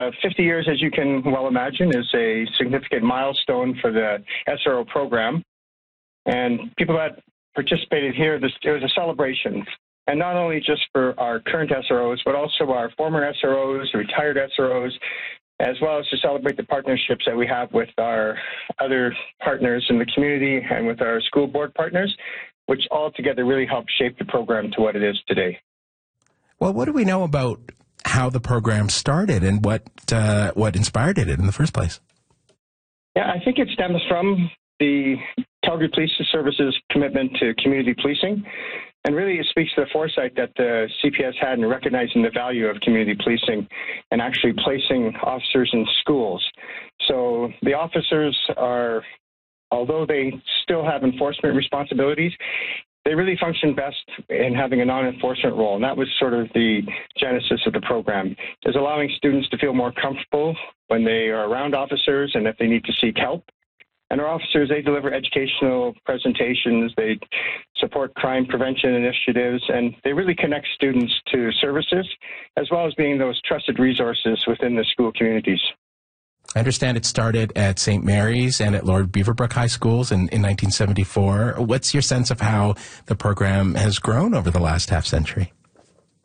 50 years, as you can well imagine, is a significant milestone for the SRO program. And people that participated here, it was a celebration. And not only just for our current SROs, but also our former SROs, retired SROs, as well as to celebrate the partnerships that we have with our other partners in the community and with our school board partners, which all together really help shape the program to what it is today. Well, what do we know about how the program started and what inspired it in the first place? Yeah, I think it stems from the Calgary Police Service's commitment to community policing. And really, it speaks to the foresight that the CPS had in recognizing the value of community policing and actually placing officers in schools. So the officers are, although they still have enforcement responsibilities, they really function best in having a non-enforcement role. And that was sort of the genesis of the program, is allowing students to feel more comfortable when they are around officers and if they need to seek help. And our officers, they deliver educational presentations, they support crime prevention initiatives, and they really connect students to services, as well as being those trusted resources within the school communities. I understand it started at St. Mary's and at Lord Beaverbrook High Schools in 1974. What's your sense of how the program has grown over the last half century?